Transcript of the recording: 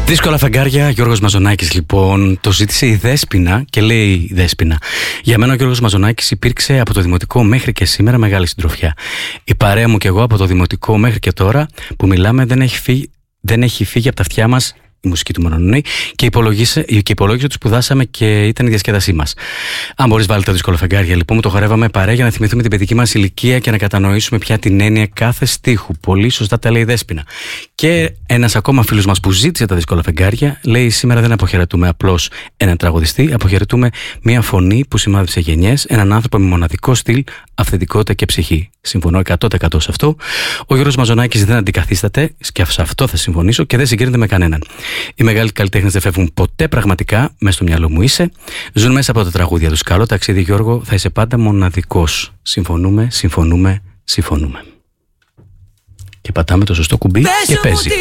Δύσκολα φεγγάρια, Γιώργος Μαζονάκης λοιπόν. Το ζήτησε η Δέσποινα και λέει η Δέσποινα: για μένα ο Γιώργος Μαζονάκης υπήρξε από το δημοτικό μέχρι και σήμερα μεγάλη συντροφιά. Η παρέα μου και εγώ από το δημοτικό μέχρι και τώρα που μιλάμε δεν έχει φύγει από τα αυτιά μας η μουσική του Μονονονή και υπολόγισε ότι σπουδάσαμε και ήταν η διασκέδασή μας. Αν μπορείς, βάλτε τα δύσκολα φεγγάρια λοιπόν. Μου το χορεύαμε παρέα για να θυμηθούμε την παιδική μας ηλικία και να κατανοήσουμε πια την έννοια κάθε στίχου. Πολύ σωστά τα λέει η Δέσποινα. Και ένας ακόμα φίλος μας που ζήτησε τα δύσκολα φεγγάρια λέει: σήμερα δεν αποχαιρετούμε απλώς έναν τραγουδιστή, αποχαιρετούμε μια φωνή που σημάδεψε γενιές, έναν άνθρωπο με μοναδικό στυλ, αυθεντικότητα και ψυχή. Συμφωνώ 100% σε αυτό. Ο Γιώργος Μαζονάκης δεν αντικαθίσταται, και σε αυτό θα συμφωνήσω, και δεν συγκρίνεται με κανέναν. Οι μεγάλοι καλλιτέχνες δεν φεύγουν ποτέ πραγματικά, μέσα στο μυαλό μου είσαι. Ζουν μέσα από τα τραγούδια τους. Καλό ταξίδι, Γιώργο, θα είσαι πάντα μοναδικός. Συμφωνούμε. Και πατάμε το σωστό κουμπί και παίζει.